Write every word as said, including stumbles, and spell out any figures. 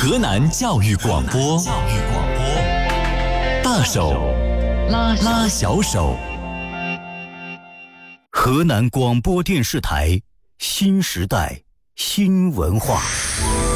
河南教育广播，教育广播，大手拉拉小手。河南广播电视台新时代新文化。